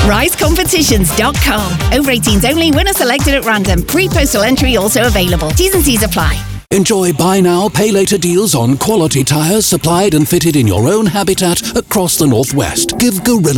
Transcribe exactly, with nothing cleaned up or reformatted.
rise competitions dot com. Over eighteens only. Winner selected at random. Pre-postal entry also available. T's and C's apply. Enjoy buy now, pay later deals on quality tyres supplied and fitted in your own habitat across the Northwest. Give Gorilla